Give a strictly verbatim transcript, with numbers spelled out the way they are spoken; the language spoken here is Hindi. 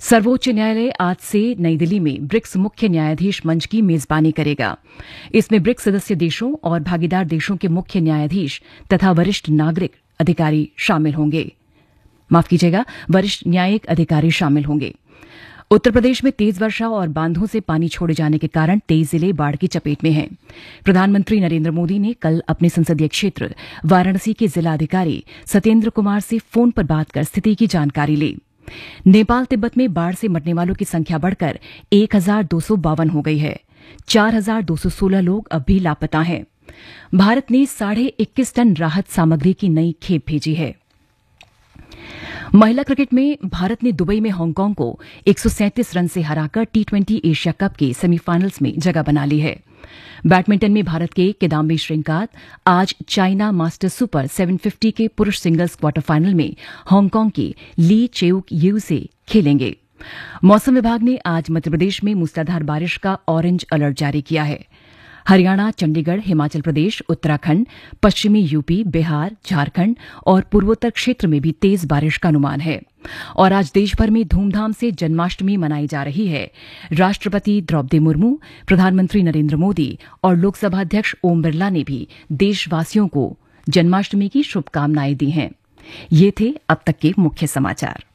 सर्वोच्च न्यायालय आज से नई दिल्ली में ब्रिक्स मुख्य न्यायाधीश मंच की मेजबानी करेगा। इसमें ब्रिक्स सदस्य देशों और भागीदार देशों के मुख्य न्यायाधीश तथा वरिष्ठ नागरिक अधिकारी शामिल होंगे माफ कीजिएगा वरिष्ठ न्यायिक अधिकारी शामिल होंगे। उत्तर प्रदेश में तेज वर्षा और बांधों से पानी छोड़े जाने के कारण तेईस जिले बाढ़ की चपेट में हैं। प्रधानमंत्री नरेंद्र मोदी ने कल अपने संसदीय क्षेत्र वाराणसी के जिलाधिकारी सत्येंद्र कुमार से फोन पर बात कर स्थिति की जानकारी ली। नेपाल तिब्बत में बाढ़ से मरने वालों की संख्या बढ़कर एक हजार दो सौ बावन हो गई है। चार हजार दो सौ सोलह लोग अब भी लापता हैं। भारत ने साढ़े इक्कीस टन राहत सामग्री की नई खेप भेजी है। महिला क्रिकेट में भारत ने दुबई में हांगकांग को एक सौ सैंतीस रन से हराकर टी ट्वेंटी एशिया कप के सेमीफाइनल्स में जगह बना ली है। बैडमिंटन में भारत के किदाम्बी श्रीकांत आज चाइना मास्टर्स सुपर सात सौ पचास के पुरुष सिंगल्स क्वार्टर फाइनल में हांगकांग के ली चेउक यू से खेलेंगे। मौसम विभाग ने आज मध्यप्रदेश में मूसलाधार बारिश का ऑरेंज अलर्ट जारी किया है। हरियाणा, चंडीगढ़, हिमाचल प्रदेश, उत्तराखंड, पश्चिमी यूपी, बिहार, झारखंड और पूर्वोत्तर क्षेत्र में भी तेज बारिश का अनुमान है। और आज देशभर में धूमधाम से जन्माष्टमी मनाई जा रही है। राष्ट्रपति द्रौपदी मुर्मू, प्रधानमंत्री नरेंद्र मोदी और लोकसभा अध्यक्ष ओम बिरला ने भी देशवासियों को जन्माष्टमी की शुभकामनाएं दी हैं। ये थे अब तक के मुख्य समाचार।